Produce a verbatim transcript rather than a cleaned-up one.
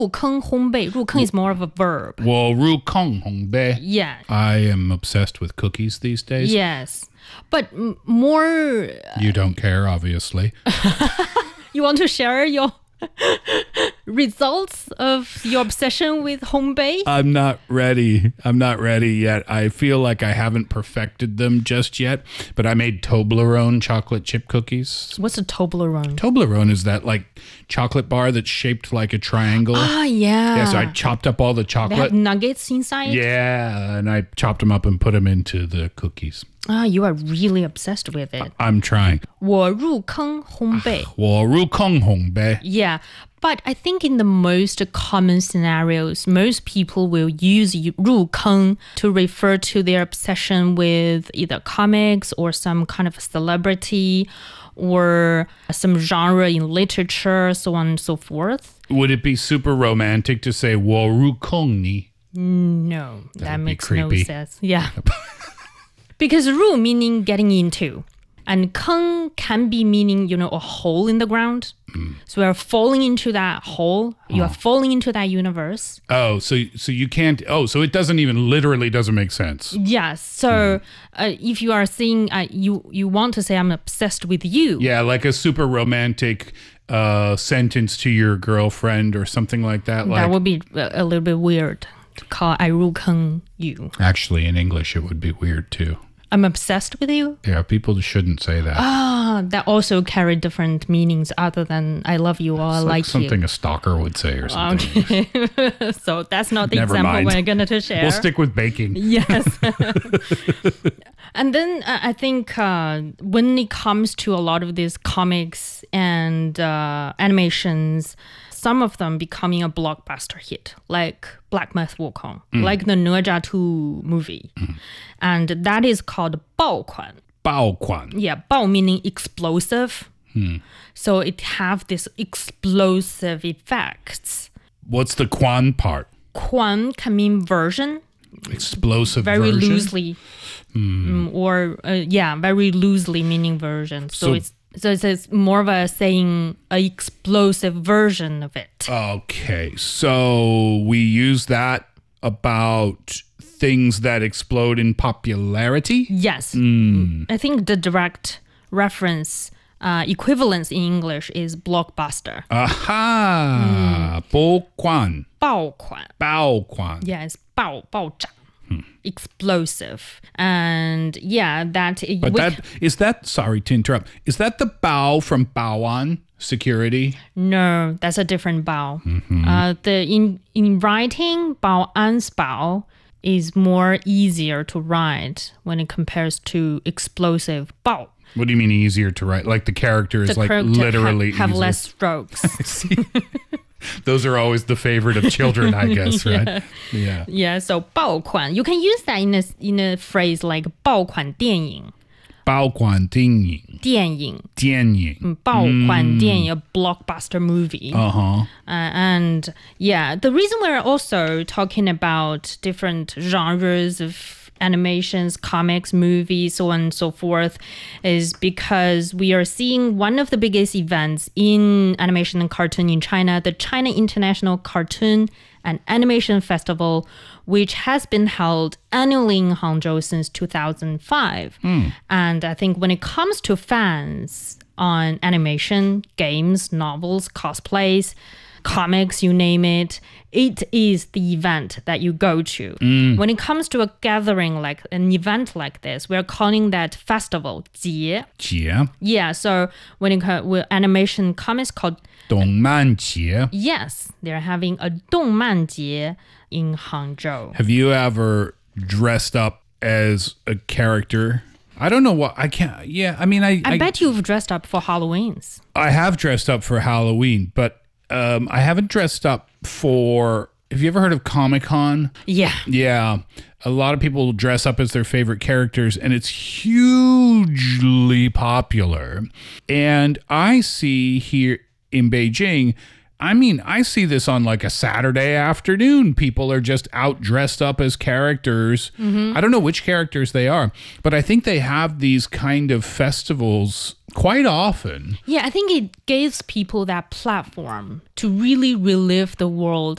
入坑烘焙. 入坑 is more of a verb. 我入坑烘焙. Yeah. I am obsessed with cookies these days. Yes. But m- more... You don't care, obviously. You want to share your results of your obsession with honbei? I'm not ready. I'm not ready yet. I feel like I haven't perfected them just yet, but I made Toblerone chocolate chip cookies. What's a Toblerone? Toblerone is that like chocolate bar that's shaped like a triangle. Ah, yeah. Yeah, so I chopped up all the They chocolate. have nuggets inside? Yeah, and I chopped them up and put them into the cookies. Ah, you are really obsessed with it. I'm trying. 我入坑烘焙. 我入坑烘焙. Yeah, but I think in the most common scenarios, most people will use 入坑 to refer to their obsession with either comics or some kind of celebrity or some genre in literature, so on and so forth. Would it be super romantic to say 我入坑你? No, That that would be makes no creepy. sense. Yeah. Because 入 meaning getting into. And 坑 can be meaning, you know, a hole in the ground. Mm. So we're falling into that hole. You are falling into that universe. Oh, so so you can't. Oh, so it doesn't even literally doesn't make sense. Yes. So mm. uh, if you are saying uh, you you want to say I'm obsessed with you. Yeah, like a super romantic uh, sentence to your girlfriend or something like that. Like, that would be a, a little bit weird to call I入坑 you. Actually, in English, it would be weird too. I'm obsessed with you? Yeah, people shouldn't say that. Ah, that also carry different meanings other than I love you or I like, like something you. a stalker would say or something. Okay. So that's not the Never example mind. we're going to share. We'll stick with baking. Yes. And then uh, I think uh, when it comes to a lot of these comics and uh, animations, some of them becoming a blockbuster hit, like Black Myth Wukong, mm. like the哪吒two movie. Mm. And that is called 爆款. 爆款. Yeah, 爆 meaning explosive. Hmm. So it have this explosive effects. What's the quan part? Quan can mean version. Explosive very version? loosely. Hmm. Um, or, uh, yeah, very loosely meaning version. So, So- it's So it's, it's more of a saying an explosive version of it. Okay, so we use that about things that explode in popularity? Yes. Mm. I think the direct reference uh, equivalence in English is blockbuster. Aha! 爆款. 爆款. 爆款. Yes, 爆,爆炸. Explosive. And yeah, that... But that, is that, sorry to interrupt, is that the bao from Baoan Security? No, that's a different bao. Mm-hmm. Uh, the in, in writing, 保安's bao is more easier to write when it compares to explosive 爆. What do you mean easier to write? Like the character is The like character literally have, have easier. less strokes. See? Those are always the favorite of children, I guess, right? Yeah. Yeah. Yeah, so 爆款. You can use that in a, in a phrase like 爆款电影. 爆款电影. 电影. 电影. 爆款电影, a blockbuster movie. Uh-huh. Uh, and yeah, the reason we're also talking about different genres of animations, comics, movies, so on and so forth, is because we are seeing one of the biggest events in animation and cartoon in China, the China International Cartoon and Animation Festival, which has been held annually in Hangzhou since two thousand five. Mm. And I think when it comes to fans on animation, games, novels, cosplays, comics, you name it, it is the event that you go to. Mm. When it comes to a gathering, like an event like this, we're calling that festival, 节. 节. Yeah, so when it comes with animation comics called 动漫节. Yes, they're having a 动漫节 in Hangzhou. Have you ever dressed up as a character? I don't know what I can't. Yeah, I mean, I. I, I bet you've dressed up for Halloween's. I have dressed up for Halloween, but um, I haven't dressed up for. Have you ever heard of Comic-Con? Yeah. Yeah. A lot of people dress up as their favorite characters, and it's hugely popular. And I see here in Beijing, I mean, I see this on like a Saturday afternoon. People are just out dressed up as characters. Mm-hmm. I don't know which characters they are, but I think they have these kind of festivals quite often. Yeah, I think it gives people that platform to really relive the world